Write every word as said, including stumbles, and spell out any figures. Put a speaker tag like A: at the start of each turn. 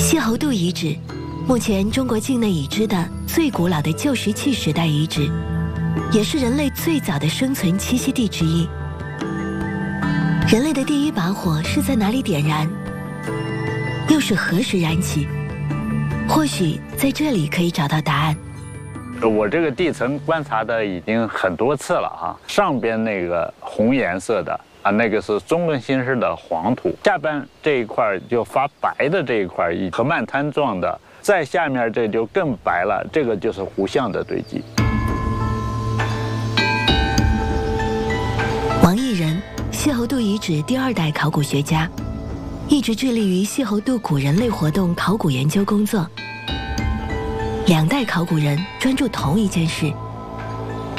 A: 谢侯杜遗址，目前中国境内已知的最古老的旧石器时代遗址，也是人类最早的生存栖息地之一。人类的第一把火是在哪里点燃？又是何时燃起？或许在这里可以找到答案。
B: 我这个地层观察的已经很多次了哈，上边那个红颜色的啊，那个是中更新世的黄土，下边这一块就发白的这一块，以河漫滩状的，再下面这就更白了，这个就是湖相的堆积。
A: 王义仁，谢侯杜遗址第二代考古学家，一直致力于谢侯杜古人类活动考古研究工作。两代考古人专注同一件事，